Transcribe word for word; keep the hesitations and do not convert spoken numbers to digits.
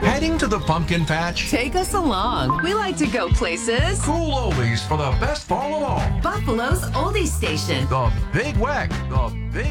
Heading to the pumpkin patch? Take us along. We like to go places. Cool oldies for the best fall of all. Buffalo's Oldie Station. The Big Weck. The Big